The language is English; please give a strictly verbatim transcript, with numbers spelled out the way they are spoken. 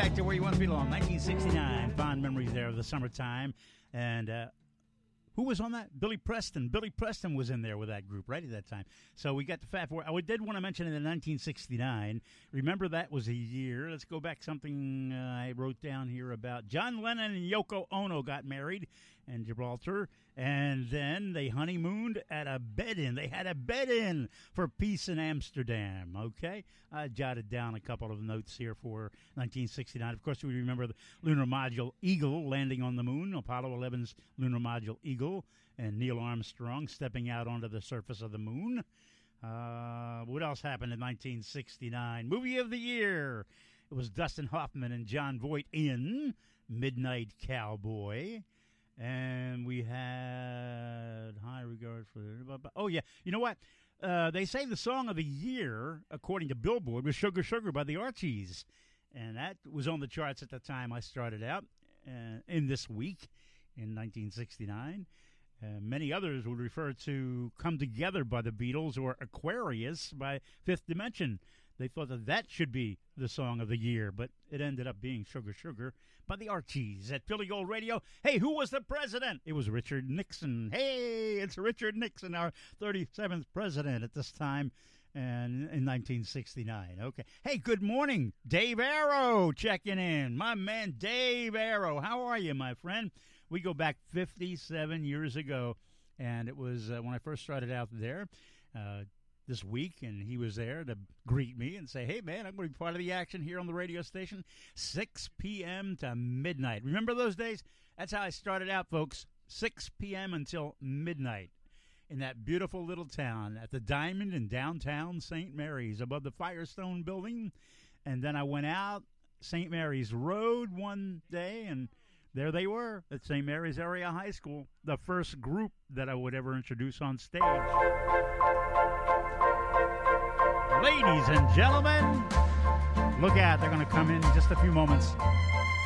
back to where you want to belong. nineteen sixty-nine. Fond memories there of the summertime. And uh, who was on that? Billy Preston. Billy Preston was in there with that group right at that time. So we got the Fat Four. I did want to mention in the nineteen sixty-nine. Remember that was a year. Let's go back something uh, I wrote down here about John Lennon and Yoko Ono got married in Gibraltar. And then they honeymooned at a bed-in. They had a bed-in for peace in Amsterdam, okay? I jotted down a couple of notes here for nineteen sixty-nine. Of course, we remember the lunar module Eagle landing on the moon, Apollo eleven's lunar module Eagle, and Neil Armstrong stepping out onto the surface of the moon. Uh, what else happened in nineteen sixty-nine? Movie of the year. It was Dustin Hoffman and Jon Voight in Midnight Cowboy. And we had high regard for... Oh, yeah. You know what? Uh, they say the song of the year, according to Billboard, was Sugar Sugar by the Archies. And that was on the charts at the time I started out uh, in this week in nineteen sixty-nine. Uh, many others would refer to Come Together by the Beatles or Aquarius by Fifth Dimension. They thought that that should be the song of the year, but it ended up being Sugar Sugar by the Archies at Philly Gold Radio. Hey, who was the president? It was Richard Nixon. Hey, it's Richard Nixon, our thirty-seventh president at this time and in nineteen sixty-nine. Okay. Hey, good morning. Dave Arrow checking in. My man Dave Arrow. How are you, my friend? We go back fifty-seven years ago, and it was uh, when I first started out there. Uh, this week, and he was there to greet me and say, hey, man, I'm going to be part of the action here on the radio station, six p.m. to midnight. Remember those days? That's how I started out, folks, six p.m. until midnight in that beautiful little town at the Diamond in downtown Saint Mary's above the Firestone Building. And then I went out Saint Mary's Road one day, and there they were at Saint Mary's Area High School, the first group that I would ever introduce on stage. Ladies and gentlemen, look out. They're going to come in in just a few moments.